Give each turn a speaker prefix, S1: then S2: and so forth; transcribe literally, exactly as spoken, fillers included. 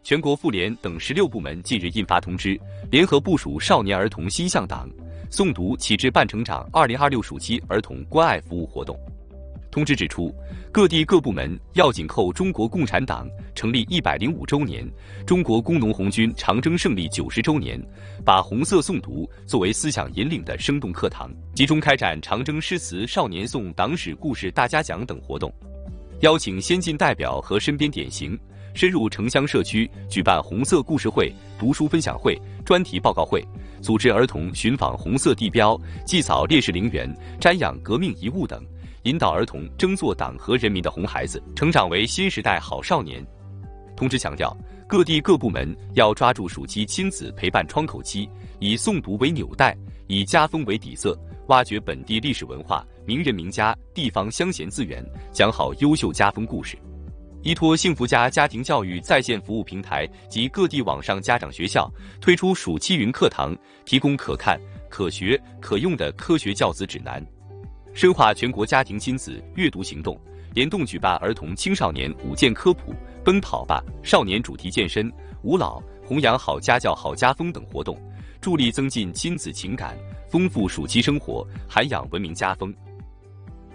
S1: 全国妇联等十六部门近日印发通知，联合部署少年儿童心向党、诵读启智半成长二零二六暑期儿童关爱服务活动。通知指出，各地各部门要紧扣中国共产党成立一百零五周年、中国工农红军长征胜利九十周年，把红色诵读作为思想引领的生动课堂，集中开展长征诗词少年诵、党史故事大家讲等活动，邀请先进代表和身边典型深入城乡社区，举办红色故事会、读书分享会、专题报告会，组织儿童寻访红色地标、祭扫烈士陵园、瞻仰革命遗物等，引导儿童争做党和人民的红孩子，成长为新时代好少年。通知强调，各地各部门要抓住暑期亲子陪伴窗口期，以诵读为纽带，以家风为底色，挖掘本地历史文化、名人名家、地方乡贤资源，讲好优秀家风故事。依托幸福家家庭教育在线服务平台及各地网上家长学校，推出暑期云课堂，提供可看、可学、可用的科学教子指南，深化全国家庭亲子阅读行动，联动举办儿童青少年五健科普、奔跑吧少年主题健身、舞蹈、弘扬好家教好家风等活动，助力增进亲子情感，丰富暑期生活，涵养文明家风。